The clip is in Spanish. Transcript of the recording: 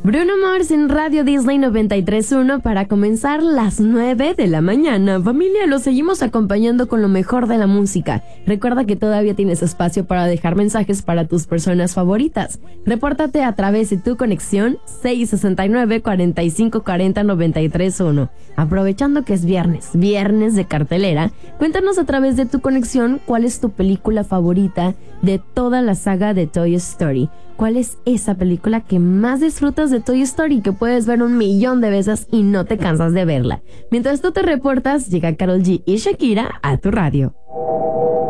Bruno Mars en Radio Disney 93.1 para comenzar las 9 de la mañana. Familia, los seguimos acompañando con lo mejor de la música. Recuerda que todavía tienes espacio para dejar mensajes para tus personas favoritas. Repórtate a través de tu conexión 669-4540-931. Aprovechando que es viernes de cartelera, cuéntanos a través de tu conexión cuál es tu película favorita de toda la saga de Toy Story. ¿Cuál es esa película que más disfrutas de Toy Story, que puedes ver 1,000,000 de veces y no te cansas de verla? Mientras tú te reportas, llega Karol G y Shakira a tu radio.